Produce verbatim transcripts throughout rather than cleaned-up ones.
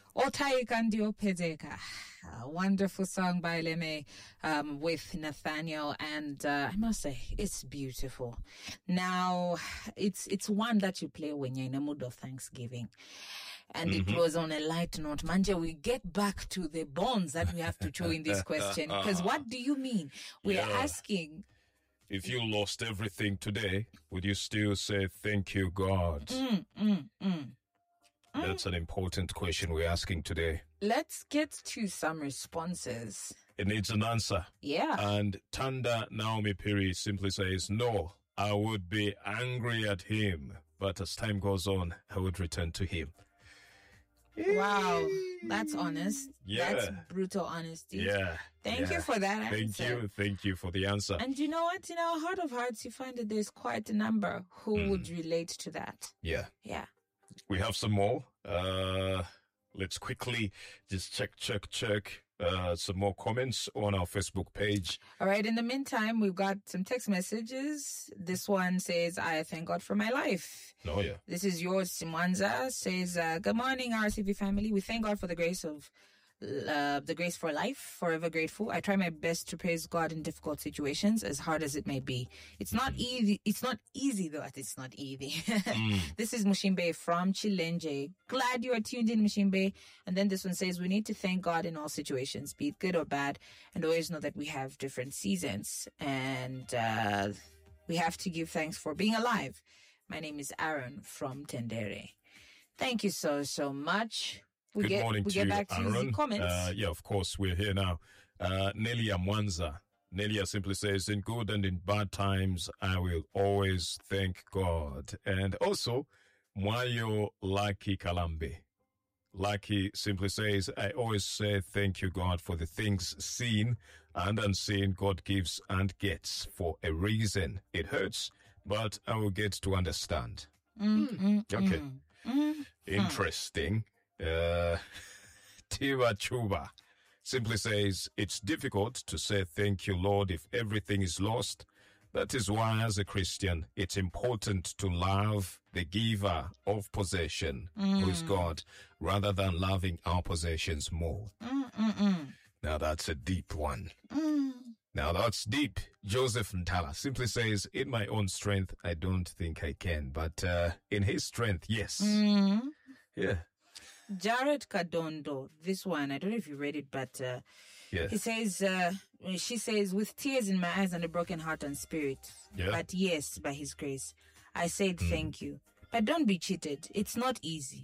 Otaika Ndio Pedeka. A wonderful song by Leme um, with Nathaniel, and uh, I must say it's beautiful. Now, it's it's one that you play when you're in a mood of Thanksgiving, and mm-hmm. it was on a light note. Manja, we get back to the bonds that we have to chew in this question, because what do you mean? We're yeah. asking. If you lost everything today, would you still say thank you, God? Mm, mm, mm. That's an important question we're asking today. Let's get to some responses. It needs an answer. Yeah. And Tanda Naomi Piri simply says, no, I would be angry at him, but as time goes on, I would return to him. Wow, that's honest. Yeah. That's brutal honesty. Yeah. Thank yeah. you for that Thank answer. you. Thank you for the answer. And you know what? In our heart of hearts, you find that there's quite a number who mm. would relate to that. Yeah. Yeah. We have some more. Uh, let's quickly just check, check, check. Uh, some more comments on our Facebook page. All right. In the meantime, we've got some text messages. This one says, I thank God for my life. Oh, yeah. This is yours, Simwanza. Says, uh, good morning, R C V family. We thank God for the grace of Uh, the grace for life, forever grateful. I try my best to praise God in difficult situations, as hard as it may be. It's not easy. It's not easy though. It's not easy. mm. This is Mushimbe from Chilenje. Glad you are tuned in, Mushimbe. And then this one says, we need to thank God in all situations, be it good or bad, and always know that we have different seasons, and uh, we have to give thanks for being alive. My name is Aaron from Tendere. Thank you so, so much. We Good get, morning we to get you, back to Aaron. the comments. Uh, yeah, of course, we're here now. Uh, Nelia Mwanza. Nelia simply says, in good and in bad times, I will always thank God. And also, Mwayo Laki Kalambe. Laki simply says, I always say thank you, God, for the things seen and unseen God gives and gets for a reason. It hurts, but I will get to understand. Mm-hmm. Okay. Mm-hmm. Interesting. Uh, Tiwa Chuba simply says, it's difficult to say thank you, Lord, if everything is lost. That is why, as a Christian, it's important to love the giver of possession, mm. who is God, rather than loving our possessions more. Mm-mm-mm. Now that's a deep one. Mm. Now that's deep. Joseph Ntala simply says, in my own strength, I don't think I can, but uh, in his strength, yes. Mm. Yeah. Jared Kadondo, this one, I don't know if you read it, but uh, yeah. he says, uh, she says, with tears in my eyes and a broken heart and spirit, yeah. but yes, by his grace, I said mm. thank you. But don't be cheated. It's not easy.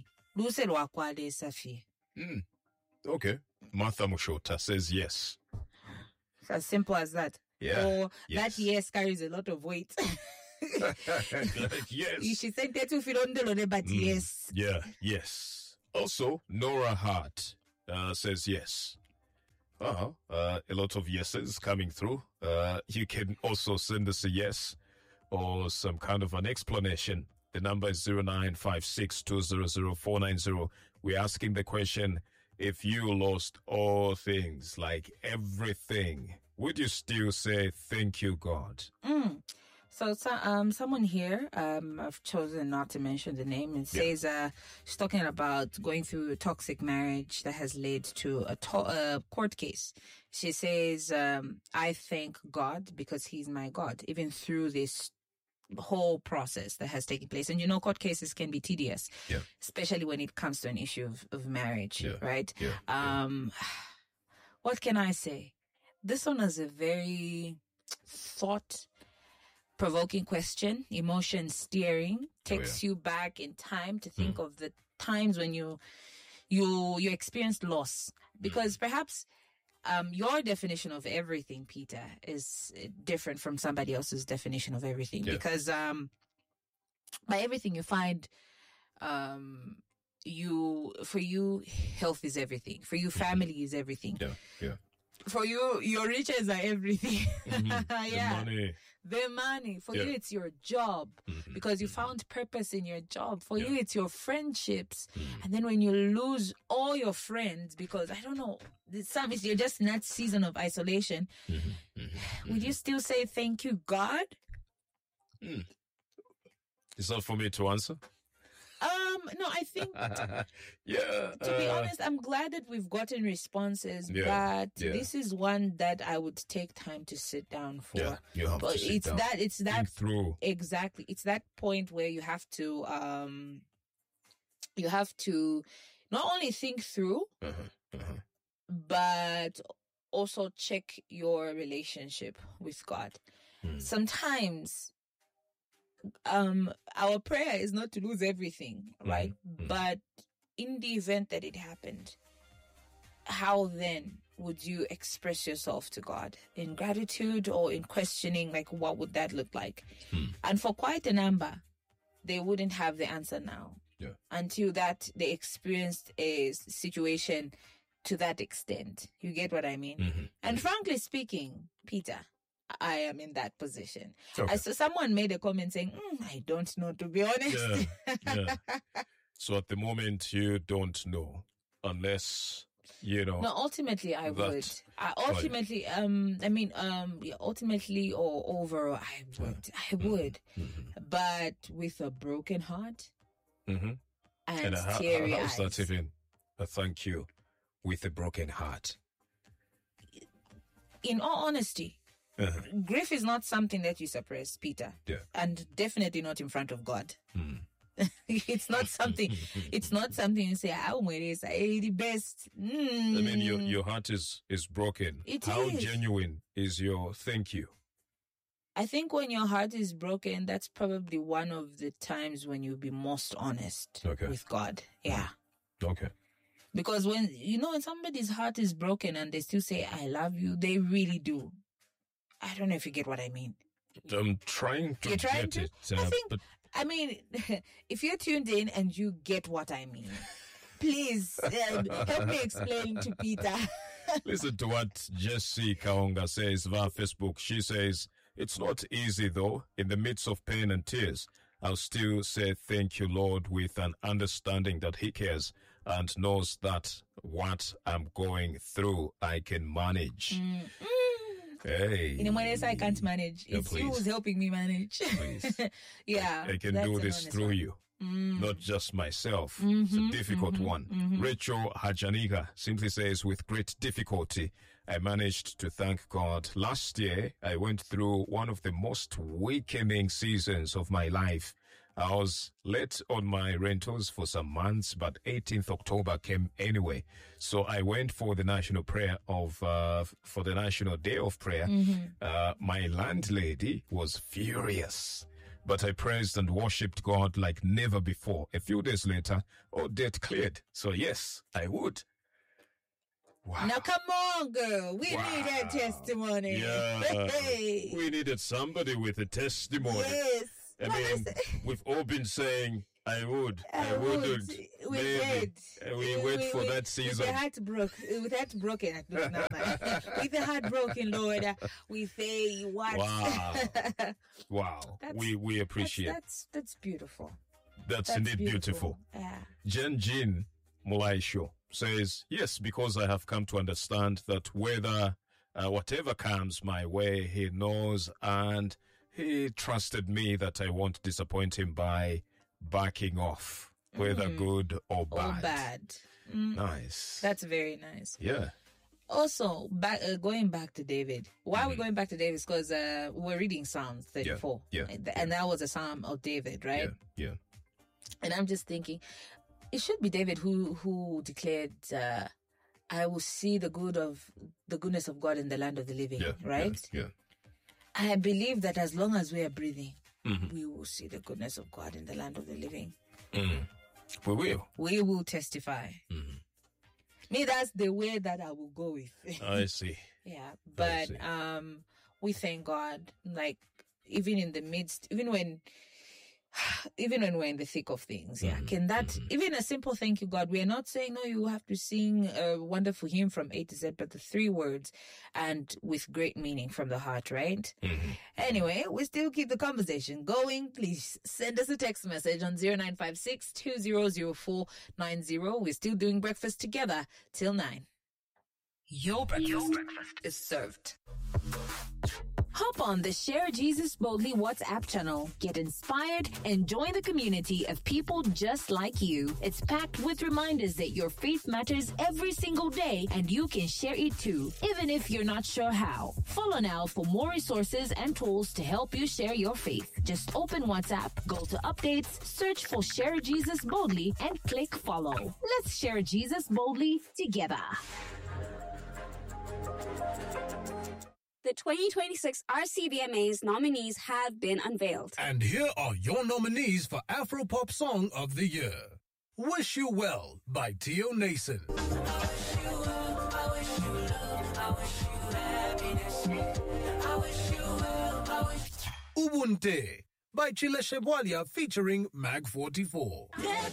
Mm. Okay. Martha Mushota says yes. It's as simple as that. Yeah. Or yes. that yes carries a lot of weight. Like, yes. She said that if you don't know, but mm. yes. Yeah, yes. Also, Nora Hart uh, says yes. Uh-huh. Uh, a lot of yeses coming through. Uh, you can also send us a yes or some kind of an explanation. The number is zero nine five six two zero zero four nine zero. We're asking the question, if you lost all things, like everything, would you still say, thank you, God? Mm. So, so, um, someone here, um, I've chosen not to mention the name, and says, yeah. uh, she's talking about going through a toxic marriage that has led to a, to- a court case. She says, um, I thank God because he's my God, even through this whole process that has taken place. And you know, court cases can be tedious, yeah. especially when it comes to an issue of, of marriage, yeah. right? Yeah. Um, yeah. What can I say? This one is a very thought provoking question, emotion steering, takes oh, yeah. you back in time to think mm. of the times when you, you, you experienced loss, because mm. perhaps, um, your definition of everything, Peter, is different from somebody else's definition of everything, yeah. because, um, by everything you find, um, you, for you, health is everything. For you, family is everything. Yeah, yeah. For you, your riches are everything. Mm-hmm. yeah. The money. The money. For yeah. you, it's your job mm-hmm. because you found purpose in your job. For yeah. you, it's your friendships. Mm-hmm. And then when you lose all your friends, because I don't know, some is you're just in that season of isolation. Mm-hmm. Mm-hmm. Would you still say thank you, God? Mm. It's not for me to answer. Um, no, I think yeah. to be uh, honest, I'm glad that we've gotten responses, Yeah, but yeah. this is one that I would take time to sit down for. Yeah, you have But to sit it's down. that it's that Think through. exactly. It's that point where you have to um you have to not only think through, Uh-huh, uh-huh. but also check your relationship with God. Mm. Sometimes um our prayer is not to lose everything, right? Mhm. But in the event that it happened, how then would you express yourself to God? In gratitude or in questioning, like what would that look like? Hmm. And for quite a number, they wouldn't have the answer now. Yeah. Until that they experienced a situation to that extent. You get what I mean? Mhm. And frankly speaking, Peter, I am in that position. Okay. I saw someone made a comment saying, "Mm, I don't know, to be honest." Yeah, So at the moment, you don't know unless, you know. No, ultimately I that would. I ultimately, um, I mean, um, yeah, ultimately or overall, I would. I would. Mhm. But with a broken heart Mhm. and, And how, teary how's that eyes. even a thank you with a broken heart? In all honesty, Uh-huh. grief is not something that you suppress, Peter. Yeah. And definitely not in front of God. Mm. It's not something. It's not something you say. "Oh, it is the best." Mm. I mean, your your heart is is broken. It How is. genuine is your thank you? I think when your heart is broken, that's probably one of the times when you'll be most honest Okay. with God. Yeah. Okay. Because when, you know, when somebody's heart is broken and they still say, "I love you," they really do. I don't know if you get what I mean. I'm trying to You're trying get to? it, I uh, think- but I mean, if you're tuned in and you get what I mean, please um, help me explain to Peter. listen to what Jessie Kaonga says via Facebook. She says, "It's not easy though. In the midst of pain and tears, I'll still say thank you, Lord, with an understanding that He cares and knows that what I'm going through, I can manage." Mm. Hey. In a way, I can't manage. Yeah, It's you please. who's helping me manage. Please. Yeah. I can that's do an this honest through one. you, Mm. not just myself. Mhm, It's a difficult mhm, one. mhm. Rachel Hajaniga simply says, "With great difficulty, I managed to thank God. Last year, I went through one of the most weakening seasons of my life. I was late on my rentals for some months, but eighteenth October came anyway. So I went for the national prayer of, uh, for the National Day of Prayer. Mhm. Uh, my landlady was furious, but I praised and worshipped God like never before. A few days later, all debt cleared. So yes, I would." Wow. Now, come on, girl. We Wow. need that testimony. Yeah. Hey. We needed somebody with a testimony. Yes. I What mean, is it? we've all been saying, I would, I, I wouldn't. would. We maybe. did. And we wait for that season. With the heart broke, with the heart broken, look now, man. With the heart broken, Lord, uh, we say what? Wow. Wow. That's- we we appreciate. That's, that's that's beautiful. That's, That's indeed beautiful. Yeah. Jen Jean Mulaisho says, "Yes, because I have come to understand that whether uh, whatever comes my way, He knows, and He trusted me that I won't disappoint Him by backing off, whether Mm. good or bad." Or bad. Mm, Nice. That's very nice. yeah. Also, back uh, going back to David. Why are we Mhm. going back to David? Because uh, we're reading Psalm thirty-four. yeah, and, and that was a psalm of David, right? Yeah. Yeah. And I'm just thinking, it should be David who who declared, uh, "I will see the good of the goodness of God in the land of the living." Yeah. Right? Yeah. I believe that as long as we are breathing, yeah. Mhm. we will see the goodness of God in the land of the living. Mm. We will. We will testify. Mhm. Me, that's the way that I will go with. I see. Yeah, but see. um, we thank God. Like even in the midst, even when, even when we're in the thick of things, yeah. Mhm, Can that mhm. even a simple thank you, God? We are not saying no. You have to sing a wonderful hymn from A to Z, but the three words and with great meaning from the heart, right? Mhm. Anyway, we still keep the conversation going. Please send us a text message on zero nine five six two zero zero four nine zero. We're still doing breakfast together till nine. Your breakfast, is served. Hop on the Share Jesus Boldly WhatsApp channel, get inspired, and join the community of people just like you. It's packed with reminders that your faith matters every single day, and you can share it too, even if you're not sure how. Follow now for more resources and tools to help you share your faith. Just open WhatsApp, go to updates, search for Share Jesus Boldly, and click follow. Let's share Jesus boldly together. The twenty twenty-six R C V M A's nominees have been unveiled. And here are your nominees for Afropop Song of the Year. Wish You Well by Tio Nason. Ubuntu by Chile Shebwalia featuring Mag forty-four.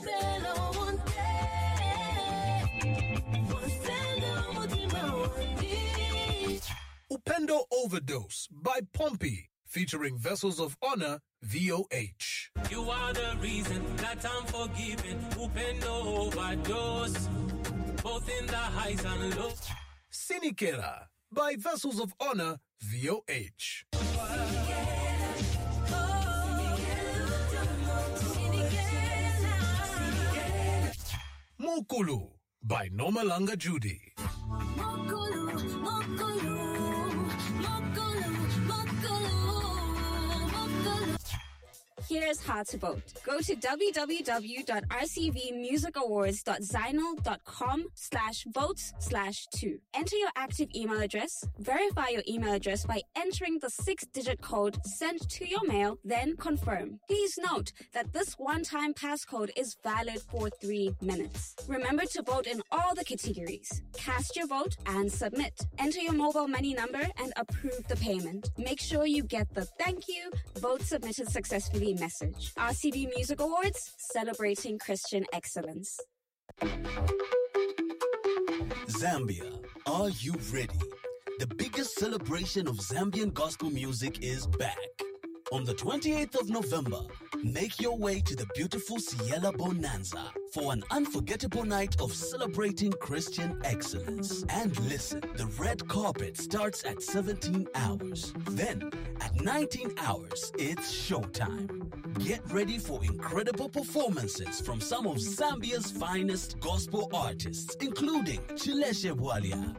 Upendo Overdose by Pompey featuring Vessels of Honor V O H. You are the reason that I'm forgiven. Upendo Overdose, both in the highs and lows. Sinikera by Vessels of Honor V O H. Mokulu by Nomalanga Judy. Here's how to vote. Go to w w w dot r c v music awards dot zinal dot com slash votes slash two. Enter your active email address. Verify your email address by entering the six-digit code sent to your mail, then confirm. Please note that this one-time passcode is valid for three minutes. Remember to vote in all the categories. Cast your vote and submit. Enter your mobile money number and approve the payment. Make sure you get the thank you, vote submitted successfully message. R C V Music Awards, celebrating Christian excellence. Zambia, are you ready? The biggest celebration of Zambian gospel music is back. On the twenty-eighth of November, make your way to the beautiful Ciela Bonanza for an unforgettable night of celebrating Christian excellence. And listen, the red carpet starts at seventeen hours. Then, at nineteen hours, it's showtime. Get ready for incredible performances from some of Zambia's finest gospel artists, including Chile Shebwalia,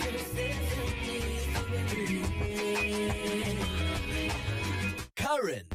Karen,